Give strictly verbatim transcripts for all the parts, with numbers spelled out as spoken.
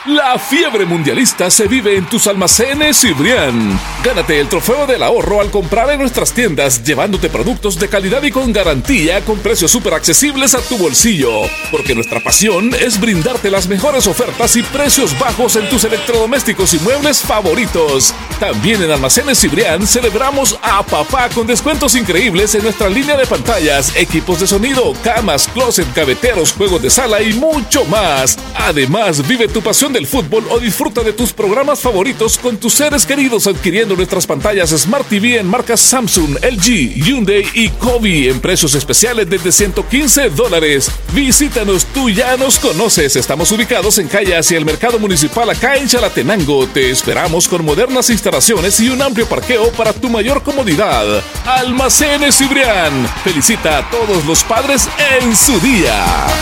La fiebre mundialista se vive en tus almacenes Cibrián. Gánate el trofeo del ahorro al comprar en nuestras tiendas, llevándote productos de calidad y con garantía, con precios súper accesibles a tu bolsillo. Porque nuestra pasión es brindarte las mejores ofertas y precios bajos en tus electrodomésticos y muebles favoritos. También en Almacenes Cibrián celebramos a papá con descuentos increíbles en nuestra línea de pantallas, equipos de sonido, camas, closet, gaveteros, juegos de sala y mucho más. Además, vive tu pasión del fútbol o disfruta de tus programas favoritos con tus seres queridos adquiriendo nuestras pantallas Smart T V en marcas Samsung, L G, Hyundai y Kobe en precios especiales desde ciento quince dólares. Visítanos, tú ya nos conoces. Estamos ubicados en calle hacia el Mercado Municipal acá en Chalatenango. Te esperamos con modernas instalaciones y un amplio parqueo para tu mayor comodidad. Almacenes Cibrián. Felicita a todos los padres en su día.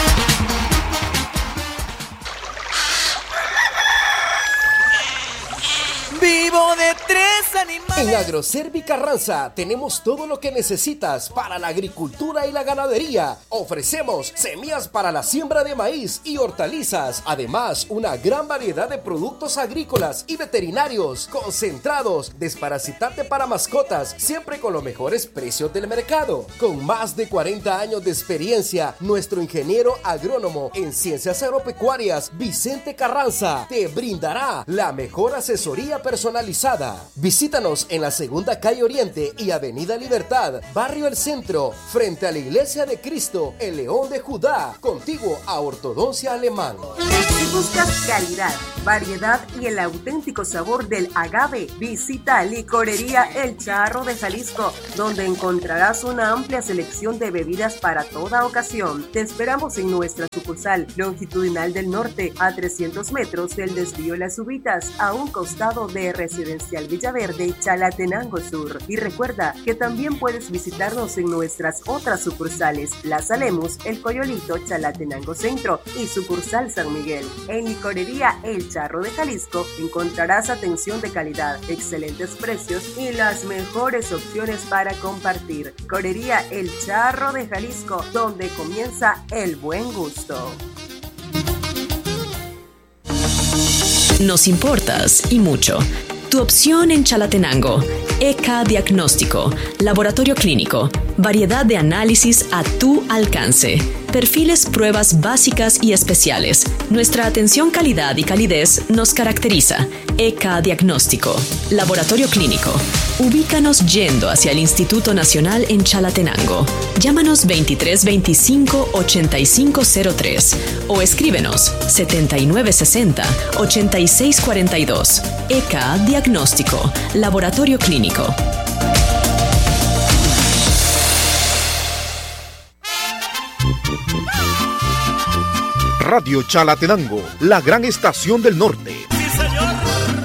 Vivo de tres animales. En Agroservi Carranza tenemos todo lo que necesitas para la agricultura y la ganadería. Ofrecemos semillas para la siembra de maíz y hortalizas. Además, una gran variedad de productos agrícolas y veterinarios, concentrados, desparasitante para mascotas, siempre con los mejores precios del mercado. Con más de cuarenta años de experiencia, nuestro ingeniero agrónomo en ciencias agropecuarias, Vicente Carranza, te brindará la mejor asesoría personalizada. Visítanos en la segunda calle Oriente y Avenida Libertad, Barrio El Centro, frente a la Iglesia de Cristo, el León de Judá, contiguo a Ortodoncia Alemán. Si buscas calidad, variedad y el auténtico sabor del agave, visita Licorería El Charro de Jalisco, donde encontrarás una amplia selección de bebidas para toda ocasión. Te esperamos en nuestra sucursal longitudinal del norte, a trescientos metros del desvío Las Ubitas, a un costado de Residencial Villaverde, Chalatenango Sur. Y recuerda que también puedes visitarnos en nuestras otras sucursales, Plaza Lemus, El Coyolito, Chalatenango Centro y sucursal San Miguel. En Licorería El Charro de Jalisco encontrarás atención de calidad, excelentes precios y las mejores opciones para compartir. Licorería El Charro de Jalisco, donde comienza el buen gusto. Nos importas y mucho. Tu opción en Chalatenango. E K Diagnóstico, laboratorio clínico, variedad de análisis a tu alcance, perfiles, pruebas básicas y especiales. Nuestra atención, calidad y calidez nos caracteriza. E K Diagnóstico, laboratorio clínico. Ubícanos yendo hacia el Instituto Nacional en Chalatenango. Llámanos veintitrés veinticinco ochenta y cinco cero tres o escríbenos setenta y nueve sesenta ochenta y seis cuarenta y dos. E K Diagnóstico, laboratorio clínico. Radio Chalatenango, la gran estación del norte. Sí, señor.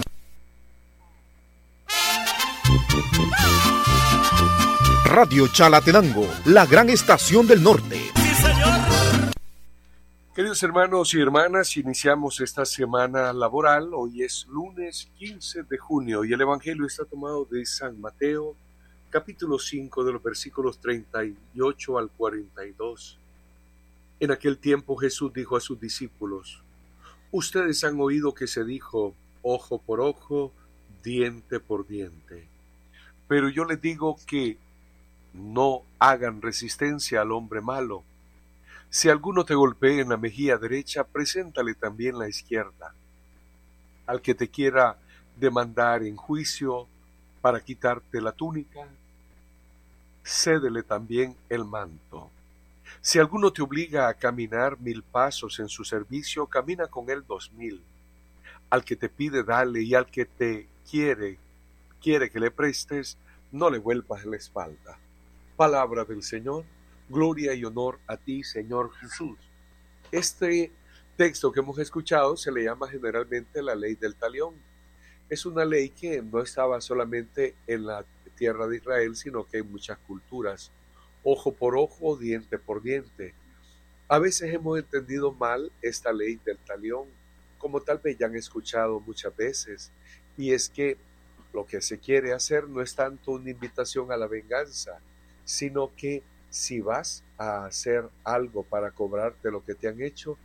Radio Chalatenango, la gran estación del norte. Sí, señor. Queridos hermanos y hermanas, iniciamos esta semana laboral. Hoy es lunes quince de junio y el Evangelio está tomado de San Mateo, capítulo cinco, de los versículos treinta y ocho al cuarenta y dos. En aquel tiempo Jesús dijo a sus discípulos: ustedes han oído que se dijo, ojo por ojo, diente por diente. Pero yo les digo que no hagan resistencia al hombre malo. Si alguno te golpea en la mejilla derecha, preséntale también la izquierda. Al que te quiera demandar en juicio para quitarte la túnica, cédele también el manto. Si alguno te obliga a caminar mil pasos en su servicio, camina con él dos mil. Al que te pide, dale, y al que te quiere, quiere que le prestes, no le vuelvas la espalda. Palabra del Señor. Gloria y honor a ti, Señor Jesús. Este texto que hemos escuchado se le llama generalmente la ley del talión. Es una ley que no estaba solamente en la tierra de Israel, sino que en muchas culturas. Ojo por ojo, diente por diente. A veces hemos entendido mal esta ley del talión, como tal vez ya han escuchado muchas veces, y es que lo que se quiere hacer no es tanto una invitación a la venganza, sino que si vas a hacer algo para cobrarte lo que te han hecho,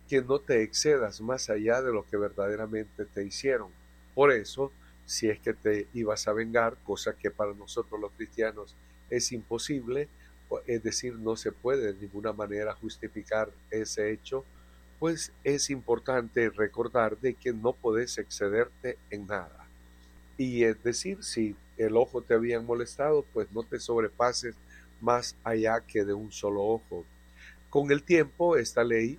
que no te excedas más allá de lo que verdaderamente te hicieron. Por eso, si es que te ibas a vengar, cosa que para nosotros los cristianos es imposible, es decir, no se puede de ninguna manera justificar ese hecho, pues es importante recordar de que no podés excederte en nada. Y es decir, si el ojo te habían molestado, pues no te sobrepases más allá que de un solo ojo. Con el tiempo, esta ley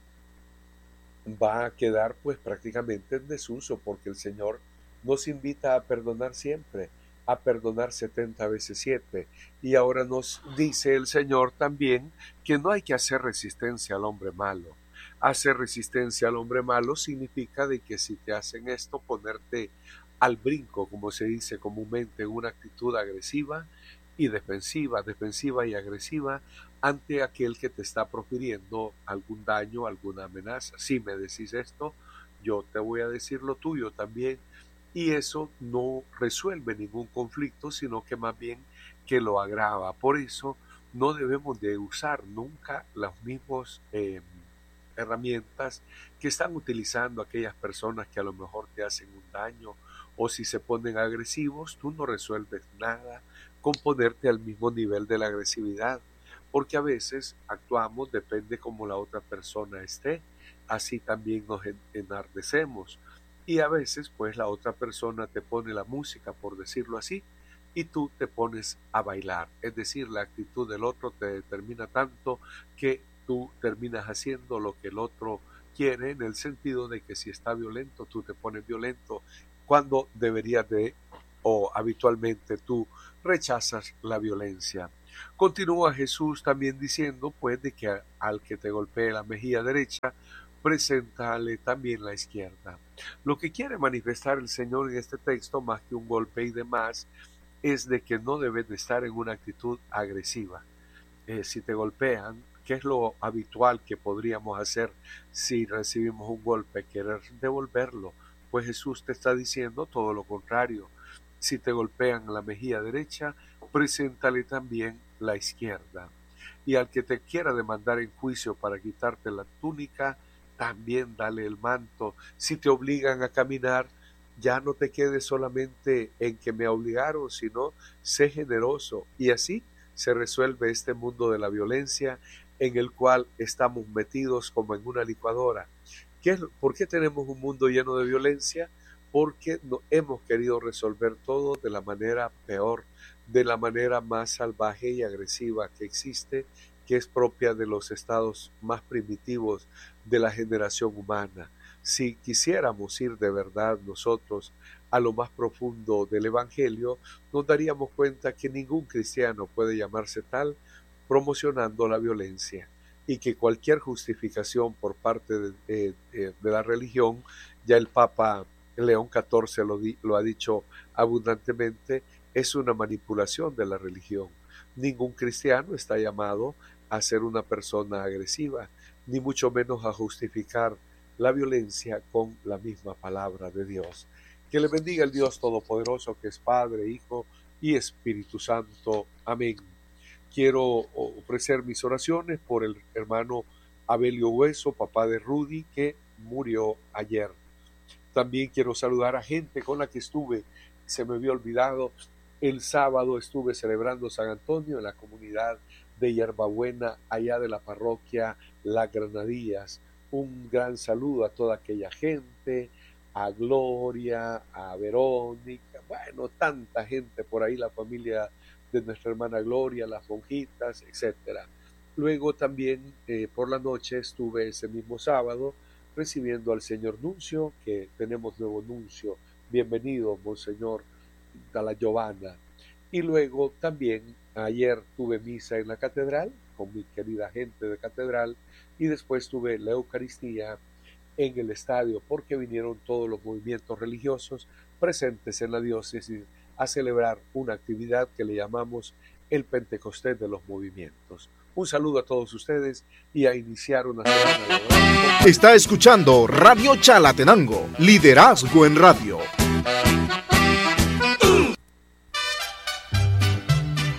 va a quedar pues prácticamente en desuso, porque el Señor nos invita a perdonar siempre, a perdonar setenta veces siete. Y ahora nos dice el Señor también que no hay que hacer resistencia al hombre malo. Hacer resistencia al hombre malo significa de que si te hacen esto, ponerte al brinco, como se dice comúnmente, en una actitud agresiva y defensiva, defensiva y agresiva ante aquel que te está profiriendo algún daño, alguna amenaza. Si me decís esto, yo te voy a decir lo tuyo también, y eso no resuelve ningún conflicto, sino que más bien que lo agrava. Por eso no debemos de usar nunca las mismas eh, herramientas que están utilizando aquellas personas que a lo mejor te hacen un daño, o si se ponen agresivos, tú no resuelves nada con ponerte al mismo nivel de la agresividad, porque a veces actuamos, depende cómo la otra persona esté, así también nos enardecemos, y a veces pues la otra persona te pone la música, por decirlo así, y tú te pones a bailar, es decir, la actitud del otro te determina tanto que tú terminas haciendo lo que el otro quiere, en el sentido de que si está violento, tú te pones violento, cuando deberías de, o habitualmente tú rechazas la violencia. Continúa Jesús también diciendo, pues, de que al que te golpee la mejilla derecha, preséntale también la izquierda. Lo que quiere manifestar el Señor en este texto, más que un golpe y demás, es de que no debes de estar en una actitud agresiva. Eh, si te golpean, ¿qué es lo habitual que podríamos hacer si recibimos un golpe? Querer devolverlo. Pues Jesús te está diciendo todo lo contrario. Si te golpean la mejilla derecha, preséntale también la izquierda. Y al que te quiera demandar en juicio para quitarte la túnica, también dale el manto. Si te obligan a caminar, ya no te quedes solamente en que me obligaron, sino sé generoso. Y así se resuelve este mundo de la violencia en el cual estamos metidos como en una licuadora. ¿Qué es, ¿Por qué tenemos un mundo lleno de violencia? Porque no, hemos querido resolver todo de la manera peor, de la manera más salvaje y agresiva que existe, que es propia de los estados más primitivos de la generación humana. Si quisiéramos ir de verdad nosotros a lo más profundo del Evangelio, nos daríamos cuenta que ningún cristiano puede llamarse tal promocionando la violencia, y que cualquier justificación por parte de, de, de, de la religión, ya el Papa León catorce lo, di, lo ha dicho abundantemente, es una manipulación de la religión. Ningún cristiano está llamado a ser una persona agresiva, ni mucho menos a justificar la violencia con la misma palabra de Dios. Que le bendiga el Dios Todopoderoso, que es Padre, Hijo y Espíritu Santo. Amén. Quiero ofrecer mis oraciones por el hermano Abelio Hueso, papá de Rudy, que murió ayer. También quiero saludar a gente con la que estuve, se me había olvidado, el sábado estuve celebrando San Antonio en la comunidad de Hierbabuena, allá de la parroquia Las Granadillas. Un gran saludo a toda aquella gente, a Gloria, a Verónica, bueno, tanta gente por ahí, la familia de nuestra hermana Gloria, las monjitas, etcétera. Luego también eh, por la noche estuve ese mismo sábado recibiendo al señor nuncio, que tenemos nuevo nuncio. Bienvenido, monseñor Dalla Giovanna. Y luego también ayer tuve misa en la catedral con mi querida gente de catedral, y después tuve la Eucaristía en el estadio, porque vinieron todos los movimientos religiosos presentes en la diócesis a celebrar una actividad que le llamamos el Pentecostés de los movimientos. Un saludo a todos ustedes y a iniciar una semana de... Está escuchando Radio Chalatenango, liderazgo en radio.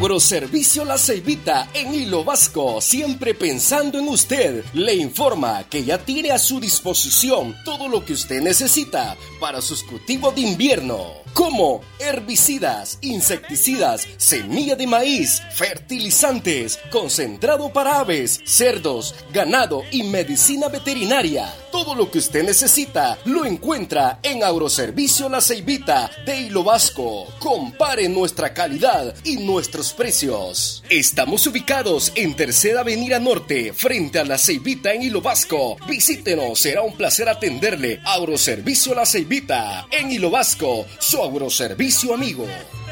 Agroservicio La Ceibita en Hilo Vasco, siempre pensando en usted, le informa que ya tiene a su disposición todo lo que usted necesita para sus cultivos de invierno, como herbicidas, insecticidas, semilla de maíz, fertilizantes, concentrado para aves, cerdos, ganado y medicina veterinaria. Todo lo que usted necesita lo encuentra en Agroservicio La Ceibita de Hilo Vasco. Compare nuestra calidad y nuestros precios. Estamos ubicados en Tercera Avenida Norte, frente a La Ceibita en Hilo Vasco. Visítenos, será un placer atenderle. Agroservicio La Ceibita en Hilo Vasco, su agroservicio amigo.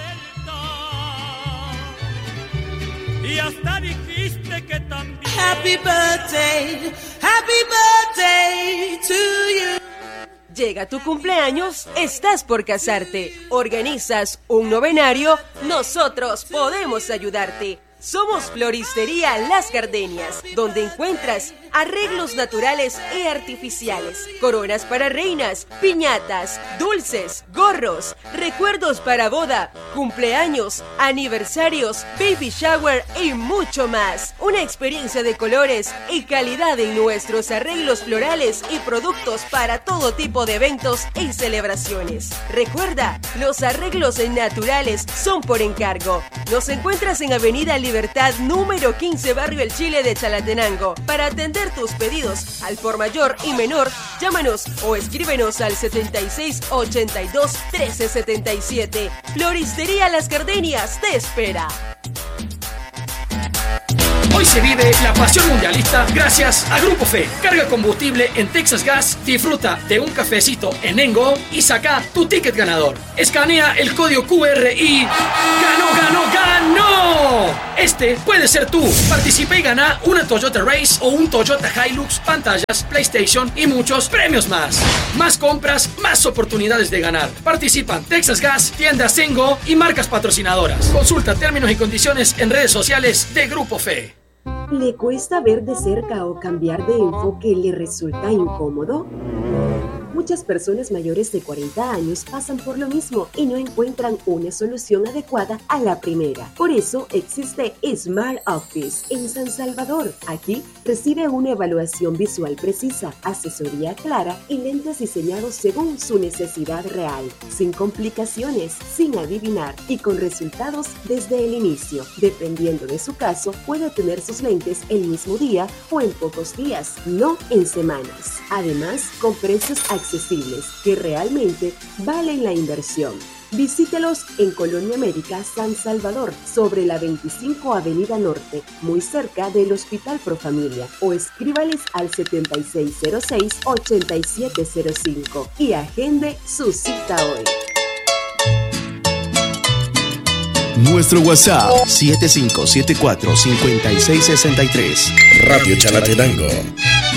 Y hasta dijiste que también. Happy birthday, happy birthday to you. Llega tu cumpleaños, estás por casarte, organizas un novenario, nosotros podemos ayudarte. Somos Floristería Las Gardenias, donde encuentras arreglos naturales y artificiales, coronas para reinas, piñatas, dulces, gorros, recuerdos para boda, cumpleaños, aniversarios, baby shower y mucho más. Una experiencia de colores y calidad en nuestros arreglos florales y productos para todo tipo de eventos y celebraciones. Recuerda, los arreglos naturales son por encargo. Nos encuentras en Avenida Libertad número quince, Barrio El Chile de Chalatenango. Para atender tus pedidos al por mayor y menor, llámanos o escríbenos al setenta y seis ochenta y dos trece setenta y siete. Floristería Las Gardenias te espera. Hoy se vive la pasión mundialista gracias a Grupo Fe. Carga combustible en Texas Gas, disfruta de un cafecito en Engo y saca tu ticket ganador. Escanea el código Q R y ¡ganó, ganó, ganó! Este puede ser tú. Participa y gana una Toyota Race o un Toyota Hilux, pantallas, PlayStation y muchos premios más. Más compras, más oportunidades de ganar. Participan Texas Gas, tiendas Engo y marcas patrocinadoras. Consulta términos y condiciones en redes sociales de Grupo Fe. ¿Le cuesta ver de cerca o cambiar de enfoque le resulta incómodo? Muchas personas mayores de cuarenta años pasan por lo mismo y no encuentran una solución adecuada a la primera. Por eso existe Smart Office en San Salvador. Aquí recibe una evaluación visual precisa, asesoría clara y lentes diseñados según su necesidad real, sin complicaciones, sin adivinar y con resultados desde el inicio. Dependiendo de su caso, puede tener sus lentes el mismo día o en pocos días, no en semanas. Además, con precios accesibles que realmente valen la inversión. Visítelos en Colonia América, San Salvador, sobre la veinticinco Avenida Norte, muy cerca del Hospital Profamilia, o escríbales al setenta y seis cero seis ochenta y siete cero cinco y agende su cita hoy. Nuestro WhatsApp siete cinco siete cuatro cinco seis seis tres. Radio Chalatenango.